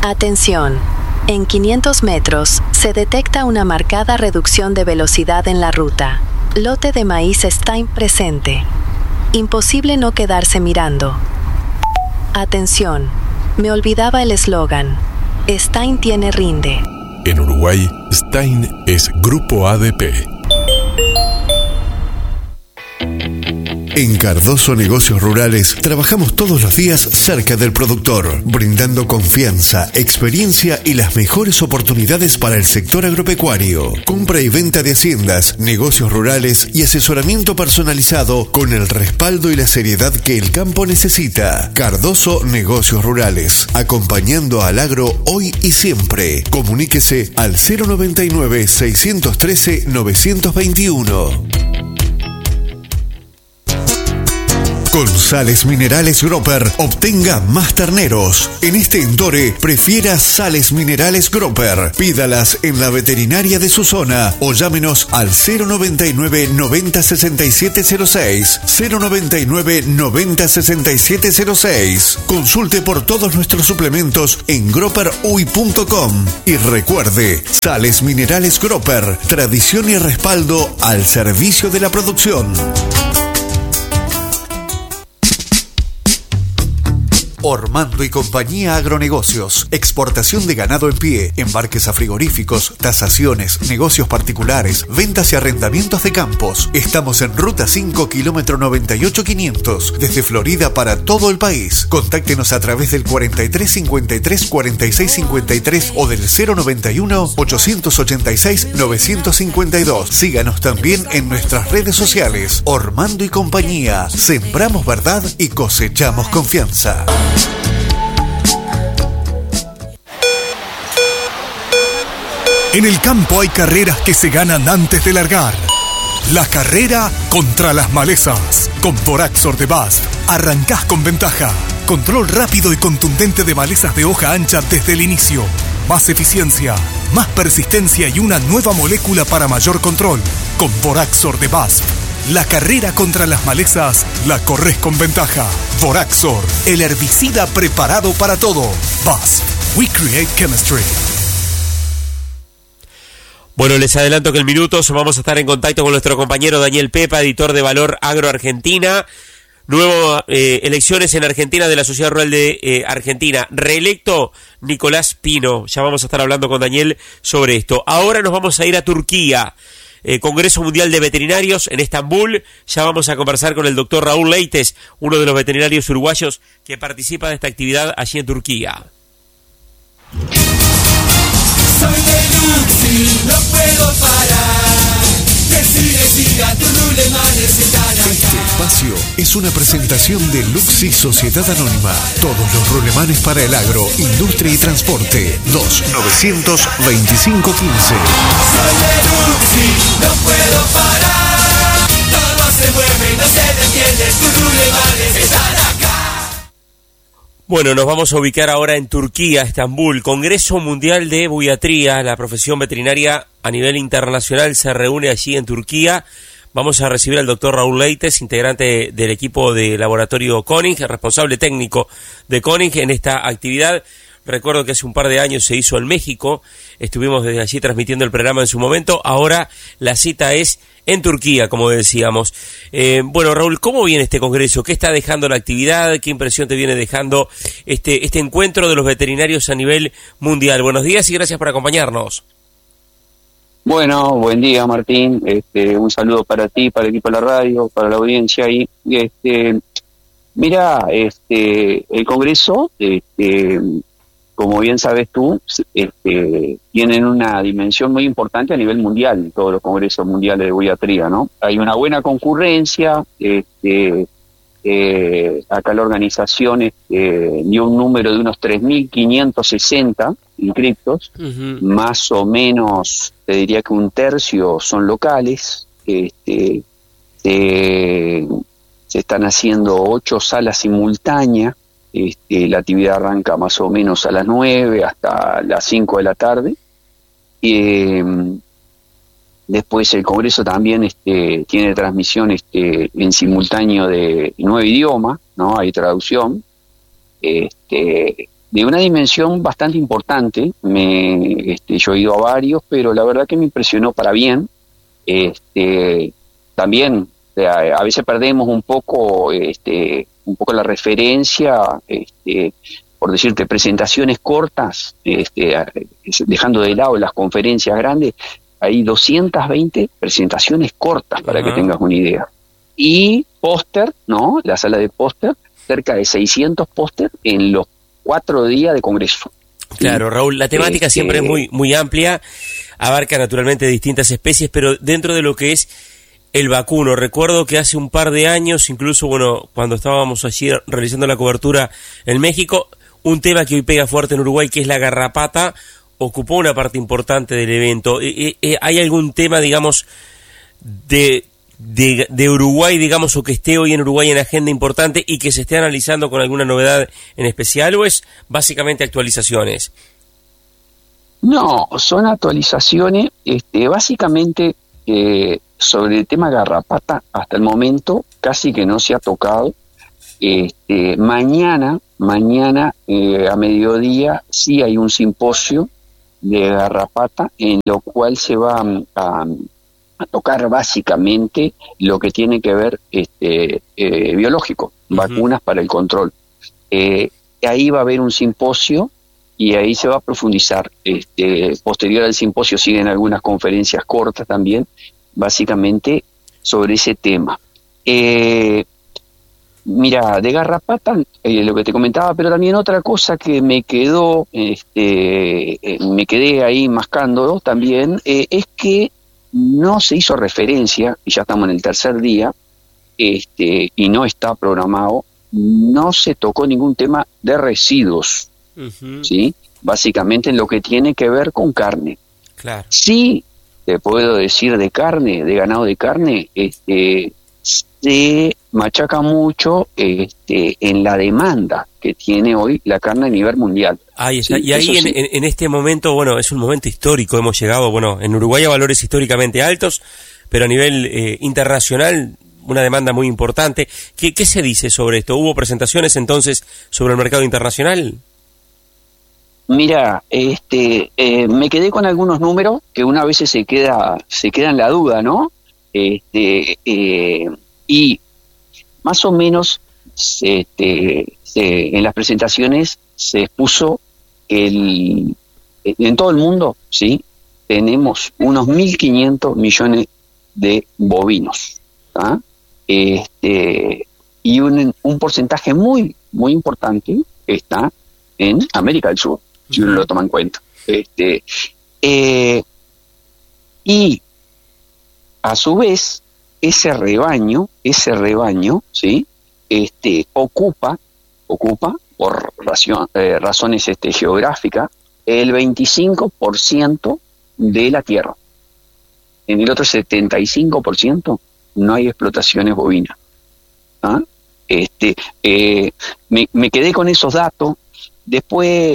Atención. En 500 metros se detecta una marcada reducción de velocidad en la ruta. Lote de maíz Stein presente. Imposible no quedarse mirando. Atención. Me olvidaba el eslogan. Stein tiene rinde. En Uruguay, Stein es Grupo ADP. En Cardoso Negocios Rurales trabajamos todos los días cerca del productor, brindando confianza, experiencia y las mejores oportunidades para el sector agropecuario. Compra y venta de haciendas, negocios rurales y asesoramiento personalizado con el respaldo y la seriedad que el campo necesita. Cardoso Negocios Rurales, acompañando al agro hoy y siempre. Comuníquese al 099-613-921. Con Sales Minerales Gropper, obtenga más terneros. En este Endore, prefiera Sales Minerales Gropper. Pídalas en la veterinaria de su zona o llámenos al 099 90 6706. 099 90 6706. Consulte por todos nuestros suplementos en gropperuy.com. Y recuerde, Sales Minerales Gropper, tradición y respaldo al servicio de la producción. Ormando y Compañía Agronegocios. Exportación de ganado en pie, embarques a frigoríficos, tasaciones, negocios particulares, ventas y arrendamientos de campos. Estamos en Ruta 5, kilómetro 98500, desde Florida para todo el país. Contáctenos a través del 4353 4653 o del 091 886 952. Síganos también en nuestras redes sociales. Ormando y Compañía. Sembramos verdad y cosechamos confianza. En el campo hay carreras que se ganan antes de largar. La carrera contra las malezas. Con Voraxor de BASF arrancás con ventaja. Control rápido y contundente de malezas de hoja ancha desde el inicio. Más eficiencia, más persistencia y una nueva molécula para mayor control. Con Voraxor de BASF. La carrera contra las malezas la corres con ventaja. Voraxor, el herbicida preparado para todo. BASF, we create chemistry. Bueno, les adelanto que en minutos vamos a estar en contacto con nuestro compañero Daniel Pepa, editor de Valor Agro Argentina. Nuevas elecciones en Argentina de la Sociedad Rural de Argentina. Reelecto Nicolás Pino. Ya vamos a estar hablando con Daniel sobre esto. Ahora nos vamos a ir a Turquía. Congreso Mundial de Veterinarios en Estambul. Ya vamos a conversar con el doctor Raúl Leites, uno de los veterinarios uruguayos que participa de esta actividad allí en Turquía. Soy de Luxi, no puedo parar. Siga, tus rulemanes están acá. Este espacio es una presentación de Luxi Sociedad Anónima. Todos los rulemanes para el agro, industria y transporte. 2-925-15. Soy de Luxi, no puedo parar. Todo se mueve y no se detiene. Tus rulemanes están acá. Bueno, nos vamos a ubicar ahora en Turquía, Estambul. Congreso Mundial de Buiatría, la profesión veterinaria a nivel internacional se reúne allí en Turquía. Vamos a recibir al doctor Raúl Leites, integrante del equipo de laboratorio Koning, responsable técnico de Koning en esta actividad. Recuerdo que hace un par de años se hizo en México, estuvimos desde allí transmitiendo el programa en su momento. Ahora la cita es en Turquía, como decíamos. Bueno, Raúl, ¿cómo viene este congreso? ¿Qué está dejando la actividad? ¿Qué impresión te viene dejando este encuentro de los veterinarios a nivel mundial? Buenos días y gracias por acompañarnos. Bueno, buen día, Martín. Un saludo para ti, para el equipo de la radio, para la audiencia ahí. Mira, el congreso, como bien sabes tú, tienen una dimensión muy importante a nivel mundial, todos los congresos mundiales de buiatría, ¿no? Hay una buena concurrencia, acá la organización dio un número de unos 3.560 inscriptos, más o menos, te diría que un tercio son locales, se están haciendo 8 salas simultáneas. La actividad arranca más o menos a las 9 hasta las 5 de la tarde. Después el Congreso también tiene transmisión en simultáneo de 9 idiomas, ¿no? Hay traducción. de una dimensión bastante importante. Yo he ido a varios, pero la verdad que me impresionó para bien. También a veces perdemos un poco la referencia, por decirte, presentaciones cortas, dejando de lado las conferencias grandes. Hay 220 presentaciones cortas, para que tengas una idea. Y póster, ¿no? La sala de póster, cerca de 600 póster en los 4 días de congreso. Claro, Raúl, la temática siempre es muy, muy amplia, abarca naturalmente distintas especies, pero dentro de lo que es el vacuno, recuerdo que hace un par de años, incluso cuando estábamos allí realizando la cobertura en México, un tema que hoy pega fuerte en Uruguay, que es la garrapata, ocupó una parte importante del evento. ¿Hay algún tema, digamos, de Uruguay, digamos, o que esté hoy en Uruguay en agenda importante y que se esté analizando con alguna novedad en especial, o es básicamente actualizaciones? No, son actualizaciones, básicamente sobre el tema garrapata, hasta el momento casi que no se ha tocado. Mañana a mediodía sí hay un simposio de garrapata, en lo cual se va a tocar básicamente lo que tiene que ver biológico, vacunas para el control. Ahí va a haber un simposio y ahí se va a profundizar. Posterior al simposio siguen algunas conferencias cortas también, básicamente sobre ese tema. Mira, de garrapata, lo que te comentaba, pero también otra cosa que me quedó, me quedé ahí mascando también, es que no se hizo referencia, y ya estamos en el tercer día, y no está programado, no se tocó ningún tema de residuos, ¿sí? Básicamente en lo que tiene que ver con carne. Claro. Sí, te puedo decir de carne, de ganado de carne, se machaca mucho en la demanda que tiene hoy la carne a nivel mundial. Ahí está. Sí, y ahí en este momento, es un momento histórico, hemos llegado, en Uruguay a valores históricamente altos, pero a nivel internacional una demanda muy importante. ¿Qué se dice sobre esto? ¿Hubo presentaciones entonces sobre el mercado internacional? Mira, me quedé con algunos números que una vez se queda en la duda, ¿no? Y más o menos en las presentaciones se expuso en todo el mundo, ¿sí? Tenemos unos 1.500 millones de bovinos, ¿ah? Y un porcentaje muy, muy importante está en América del Sur, si uno lo toma en cuenta. Y a su vez, ese rebaño, ¿sí? Ocupa por razones geográficas el 25% de la tierra. En el otro 75% no hay explotaciones bovinas. ¿Ah? Me quedé con esos datos. Después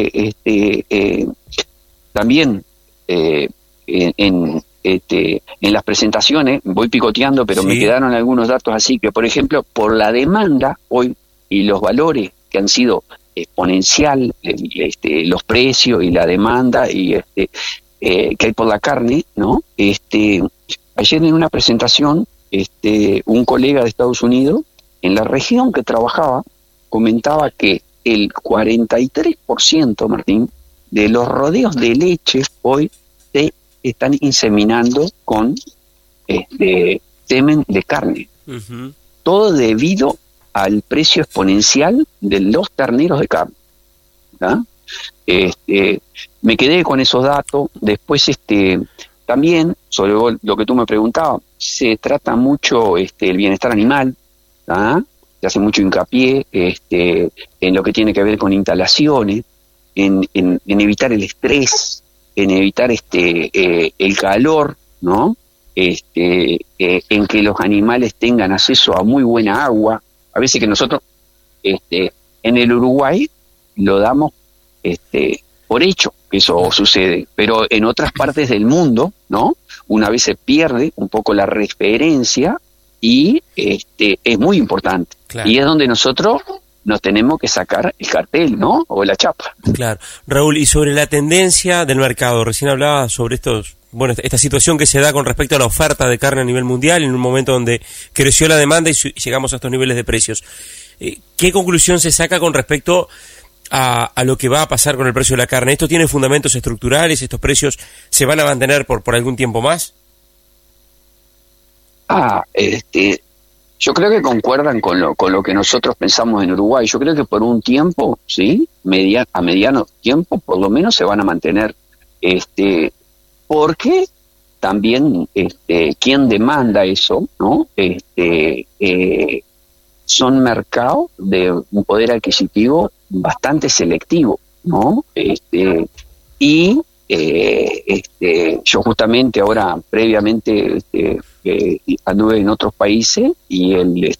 también en las presentaciones voy picoteando, pero me quedaron algunos datos así, que por ejemplo, por la demanda hoy y los valores que han sido exponencial, los precios y la demanda y que hay por la carne, ¿no? Ayer en una presentación, un colega de Estados Unidos, en la región que trabajaba, comentaba que el 43%, Martín, de los rodeos de leche hoy se están inseminando con semen de carne. Todo debido al precio exponencial de los terneros de carne. ¿Ah? Me quedé con esos datos. Después también, sobre lo que tú me preguntabas, se trata mucho el bienestar animal. ¿Ah? Se hace mucho hincapié en lo que tiene que ver con instalaciones, en evitar el estrés, en evitar el calor, ¿no? En que los animales tengan acceso a muy buena agua. A veces que nosotros en el Uruguay lo damos por hecho que eso sucede, pero en otras partes del mundo, ¿no? Una vez se pierde un poco la referencia y es muy importante. Claro. Y es donde nosotros nos tenemos que sacar el cartel, ¿no? O la chapa. Claro. Raúl, y sobre la tendencia del mercado, recién hablaba sobre esta situación que se da con respecto a la oferta de carne a nivel mundial, en un momento donde creció la demanda y llegamos a estos niveles de precios. ¿Qué conclusión se saca con respecto a lo que va a pasar con el precio de la carne? ¿Esto tiene fundamentos estructurales? ¿Estos precios se van a mantener por algún tiempo más? Yo creo que concuerdan con lo que nosotros pensamos en Uruguay. Yo creo que por un tiempo, sí, a mediano tiempo, por lo menos se van a mantener. Porque también quien demanda eso, ¿no? Son mercados de un poder adquisitivo bastante selectivo, ¿no? Yo justamente ahora, previamente, anduve en otros países y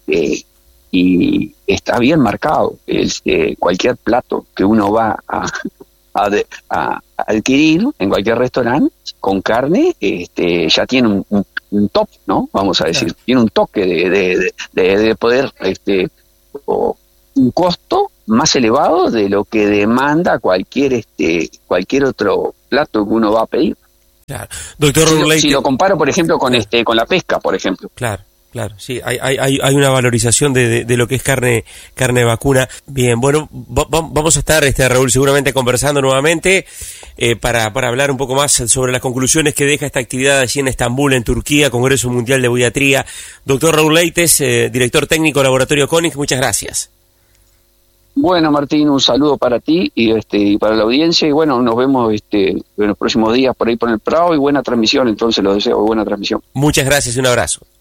está bien marcado. Cualquier plato que uno va a adquirir en cualquier restaurante con carne, ya tiene un top, ¿no? Vamos a decir, tiene un toque de poder, o un costo más elevado de lo que demanda cualquier otro plato que uno va a pedir. Claro. Doctor si lo comparo, por ejemplo, con la pesca, por ejemplo. Claro, sí, hay una valorización de lo que es carne vacuna. Bien, bueno, vamos a estar, Raúl, seguramente conversando nuevamente para hablar un poco más sobre las conclusiones que deja esta actividad allí en Estambul, en Turquía, Congreso Mundial de Buyatría. Doctor Raúl Leites, director técnico Laboratorio Koenig, muchas gracias. Bueno, Martín, un saludo para ti y para la audiencia, y bueno, nos vemos en los próximos días por ahí por el Prado, y buena transmisión, entonces lo deseo, buena transmisión. Muchas gracias y un abrazo.